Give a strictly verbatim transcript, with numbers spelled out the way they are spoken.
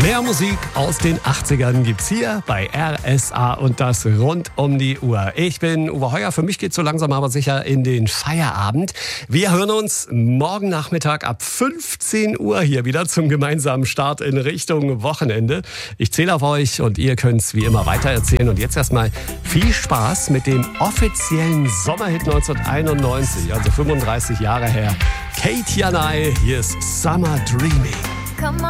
Mehr Musik aus den achtzigern gibt's hier bei R S A und das rund um die Uhr. Ich bin Uwe Heuer, für mich geht's so langsam aber sicher in den Feierabend. Wir hören uns morgen Nachmittag ab fünfzehn Uhr hier wieder zum gemeinsamen Start in Richtung Wochenende. Ich zähle auf euch und ihr könnt's wie immer weitererzählen. Und jetzt erstmal viel Spaß mit dem offiziellen Sommerhit neunzehnhunderteinundneunzig, also fünfunddreißig Jahre her. Kate Janai, hier ist Summer Dreaming.